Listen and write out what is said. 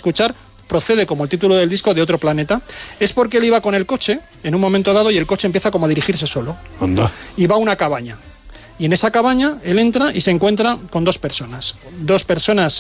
escuchar procede, como el título del disco, de otro planeta, es porque él iba con el coche en un momento dado y el coche empieza como a dirigirse solo. Anda. Y va a una cabaña. Y en esa cabaña él entra y se encuentra con dos personas